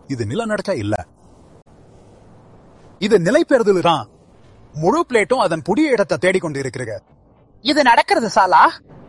இது நிலநடுக்க இல்ல, இது நிலை பெறுதல் தான். முழு பிளேட்டும் அதன் புதிய இடத்தை தேடிக்கொண்டு இருக்கிறது. இது நடக்கிறது சாலா.